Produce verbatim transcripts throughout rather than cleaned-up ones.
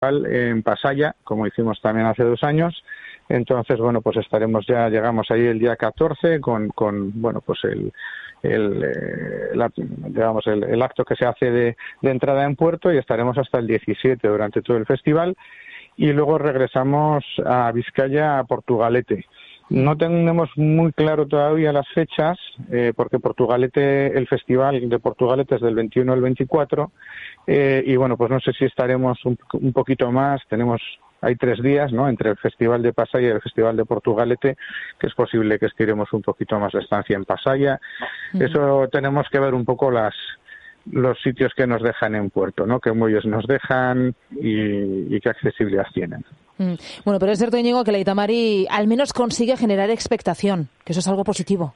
en Pasaia, como hicimos también hace dos años. Entonces, bueno, pues estaremos ya, llegamos ahí el día catorce con, con bueno, pues el, el, eh, la, digamos, el, el acto que se hace de, de entrada en puerto, y estaremos hasta el diecisiete durante todo el festival, y luego regresamos a Vizcaya, a Portugalete. No tenemos muy claro todavía las fechas, eh, porque Portugalete, el festival de Portugalete es del veintiuno al veinticuatro, eh, y bueno, pues no sé si estaremos un, un poquito más. Tenemos, hay tres días, ¿no?, entre el Festival de Pasaia y el Festival de Portugalete, que es posible que estiremos un poquito más la estancia en Pasaia. Uh-huh. Eso tenemos que ver un poco las los sitios que nos dejan en puerto, ¿no?, qué muelles nos dejan y, y qué accesibilidad tienen. Mm. Bueno, pero es cierto, Íñigo, que la Aita Mari al menos consigue generar expectación, que eso es algo positivo.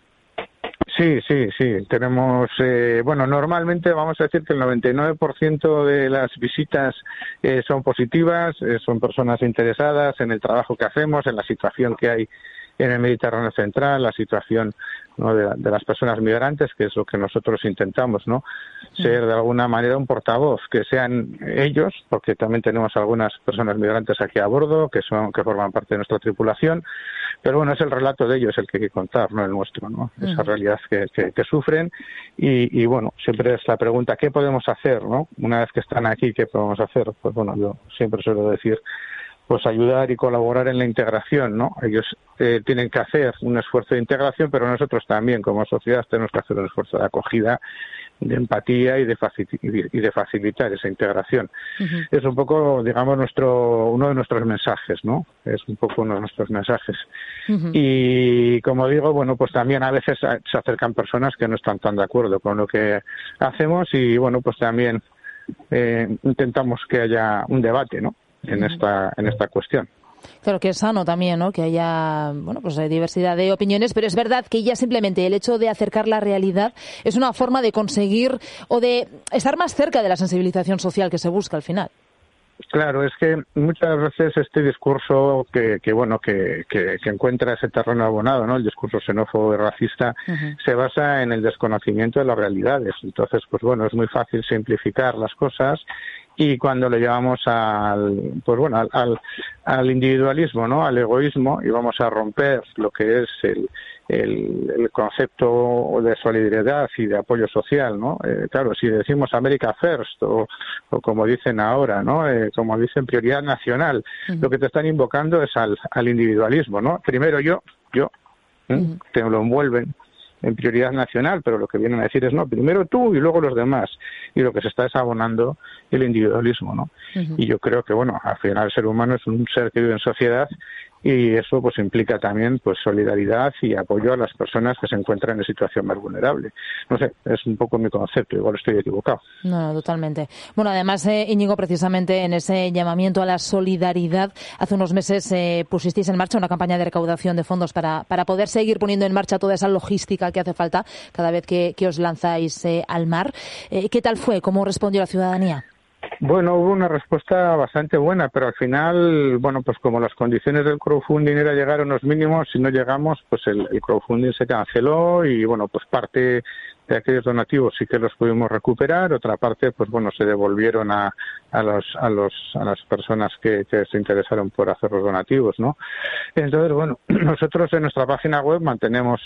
Sí, sí, sí. Tenemos, eh, bueno, normalmente vamos a decir que el noventa y nueve por ciento de las visitas eh, son positivas, eh, son personas interesadas en el trabajo que hacemos, en la situación que hay en el Mediterráneo central, la situación, ¿no?, de, de las personas migrantes, que es lo que nosotros intentamos, ¿no?, ser de alguna manera un portavoz, que sean ellos, porque también tenemos algunas personas migrantes aquí a bordo, que son que forman parte de nuestra tripulación, pero bueno, es el relato de ellos el que hay que contar, no el nuestro, ¿no?, esa uh-huh. realidad que, que, que sufren, y, y bueno, siempre es la pregunta, ¿qué podemos hacer, no? Una vez que están aquí, ¿qué podemos hacer? Pues bueno, yo siempre suelo decir, pues ayudar y colaborar en la integración, ¿no? Ellos eh, tienen que hacer un esfuerzo de integración, pero nosotros también, como sociedad, tenemos que hacer un esfuerzo de acogida, de empatía y de, facil- y de facilitar esa integración. Uh-huh. Es un poco, digamos, nuestro uno de nuestros mensajes, ¿no? Es un poco uno de nuestros mensajes. Uh-huh. Y, como digo, bueno, pues también a veces se acercan personas que no están tan de acuerdo con lo que hacemos, y, bueno, pues también eh, intentamos que haya un debate, ¿no?, en esta en esta cuestión. Claro, que es sano también, ¿no?, que haya, bueno, pues diversidad de opiniones, pero es verdad que ya simplemente el hecho de acercar la realidad es una forma de conseguir o de estar más cerca de la sensibilización social que se busca al final. Claro, es que muchas veces este discurso que, que bueno, que, que, que encuentra ese terreno abonado, ¿no?, el discurso xenófobo y racista, uh-huh. se basa en el desconocimiento de las realidades. Entonces, pues bueno, es muy fácil simplificar las cosas, y cuando lo llevamos al, pues bueno, al, al, al individualismo, ¿no?, al egoísmo, y vamos a romper lo que es el, el, el concepto de solidaridad y de apoyo social, ¿no? Eh, claro, si decimos America First, o, o como dicen ahora, ¿no?, eh, como dicen prioridad nacional, uh-huh. lo que te están invocando es al, al individualismo, ¿no? Primero yo, yo, ¿eh? uh-huh. te lo envuelven en prioridad nacional, pero lo que vienen a decir es, no, primero tú y luego los demás, y lo que se está es abonando el individualismo, ¿no? Uh-huh. Y yo creo que, bueno, al final el ser humano es un ser que vive en sociedad, y eso pues implica también pues solidaridad y apoyo a las personas que se encuentran en situación más vulnerable. No sé, es un poco mi concepto, igual estoy equivocado. No, no, totalmente. Bueno, además, eh, Íñigo, precisamente en ese llamamiento a la solidaridad, hace unos meses eh, pusisteis en marcha una campaña de recaudación de fondos para, para poder seguir poniendo en marcha toda esa logística que hace falta cada vez que, que os lanzáis eh, al mar. Eh, ¿Qué tal fue? ¿Cómo respondió la ciudadanía? Bueno, hubo una respuesta bastante buena, pero al final, bueno, pues como las condiciones del crowdfunding era llegar a unos mínimos, si no llegamos, pues el, el crowdfunding se canceló, y bueno, pues parte de aquellos donativos sí que los pudimos recuperar, otra parte, pues bueno, se devolvieron a, a los, a los, a las personas que, que se interesaron por hacer los donativos, ¿no? Entonces, bueno, nosotros en nuestra página web mantenemos,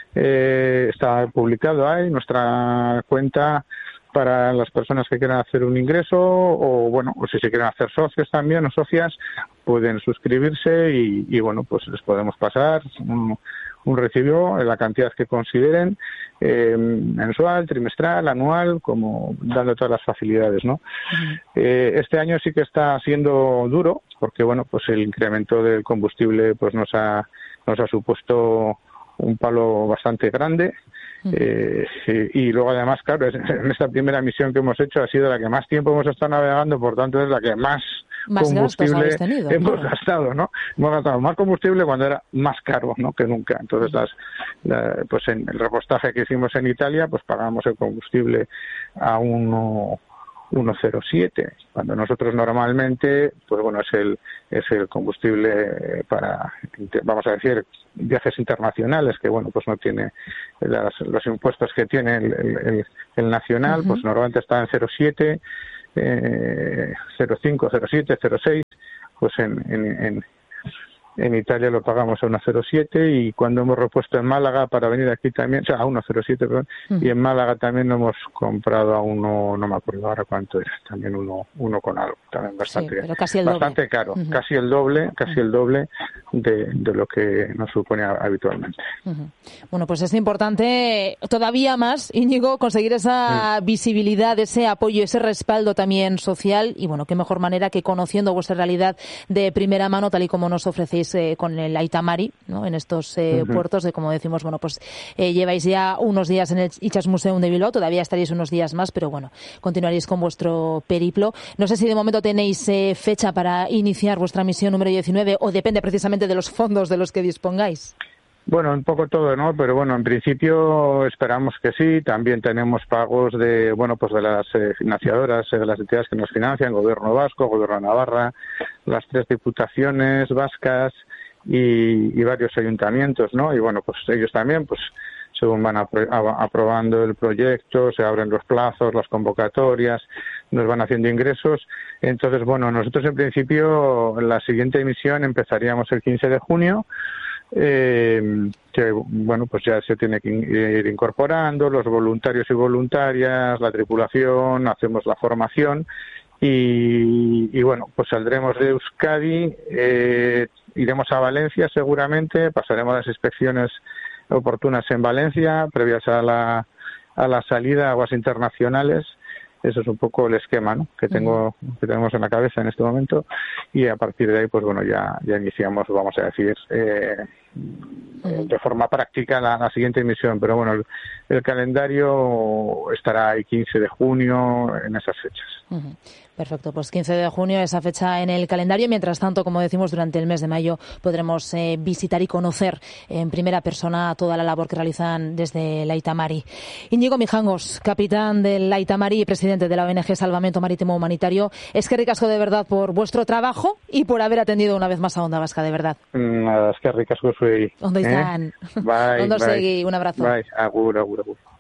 eh, está publicado ahí nuestra cuenta para las personas que quieran hacer un ingreso, o bueno, o si se quieren hacer socios también o socias, pueden suscribirse, y, y bueno, pues les podemos pasar un, un recibo en la cantidad que consideren, eh, mensual, trimestral, anual, como dando todas las facilidades, ¿no? Uh-huh. Eh, este año sí que está siendo duro, porque bueno, pues el incremento del combustible pues nos ha nos ha supuesto un palo bastante grande. Eh, y, y luego además, claro, en esta primera misión que hemos hecho ha sido la que más tiempo hemos estado navegando, por tanto es la que más, más combustible tenido, hemos claro. gastado, ¿no? Hemos gastado más combustible cuando era más caro, ¿no?, que nunca. Entonces, las, la, pues en el repostaje que hicimos en Italia, pues pagamos el combustible a uno uno coma cero siete, cuando nosotros normalmente, pues bueno, es el es el combustible para, vamos a decir, viajes internacionales, que bueno, pues no tiene las, los impuestos que tiene el, el, el nacional, uh-huh. pues normalmente está en cero coma siete, eh, cero coma cinco, cero coma siete, cero coma seis, pues en, en, en En Italia lo pagamos a uno coma cero siete y cuando hemos repuesto en Málaga para venir aquí también, o sea, a uno coma cero siete, perdón, uh-huh. y en Málaga también lo hemos comprado a uno, no me acuerdo ahora cuánto era, también uno, uno con algo, también bastante, sí, pero casi el bastante doble. caro, Uh-huh. casi el doble, casi uh-huh. el doble de, de lo que nos supone habitualmente. Uh-huh. Bueno, pues es importante todavía más, Íñigo, conseguir esa uh-huh. visibilidad, ese apoyo, ese respaldo también social y bueno, qué mejor manera que conociendo vuestra realidad de primera mano, tal y como nos ofrecéis Eh, con el Aita Mari, ¿no? En estos eh, uh-huh. puertos de, como decimos, bueno, pues eh, lleváis ya unos días en el Itxasmuseum de Bilbao, todavía estaréis unos días más, pero bueno, continuaréis con vuestro periplo. No sé si de momento tenéis eh, fecha para iniciar vuestra misión número diecinueve o depende precisamente de los fondos de los que dispongáis. Bueno, un poco todo, ¿no? Pero bueno, en principio esperamos que sí. También tenemos pagos de, bueno, pues de las eh, financiadoras, eh, de las entidades que nos financian, Gobierno Vasco, Gobierno de Navarra, las tres diputaciones vascas y, y varios ayuntamientos, ¿no? Y bueno, pues ellos también, pues según van apro- aprobando el proyecto, se abren los plazos, las convocatorias, nos van haciendo ingresos. Entonces, bueno, nosotros en principio la siguiente emisión empezaríamos el quince de junio. Eh, que bueno, pues ya se tiene que ir incorporando los voluntarios y voluntarias, la tripulación, hacemos la formación y, y bueno, pues saldremos de Euskadi, eh, iremos a Valencia seguramente, pasaremos las inspecciones oportunas en Valencia previas a la a la salida a aguas internacionales. Eso es un poco el esquema, ¿no? que tengo que tenemos en la cabeza en este momento y a partir de ahí pues bueno ya ya iniciamos, vamos a decir, eh, de forma práctica la, la siguiente emisión, pero bueno, el, el calendario estará el quince de junio en esas fechas. Uh-huh. Perfecto, pues quince de junio, esa fecha en el calendario. Mientras tanto, como decimos, durante el mes de mayo podremos eh, visitar y conocer en primera persona toda la labor que realizan desde el Aita Mari. Íñigo Mijangos, capitán del Aita Mari y presidente de la O N G Salvamento Marítimo Humanitario, es que ricasco de verdad por vuestro trabajo y por haber atendido una vez más a Onda Vasca, de verdad. Nada, es que ricasco soy. ¿Dónde están? Bye, ¿Dónde bye. seguí? Un abrazo. Bye, agur, agur, agur.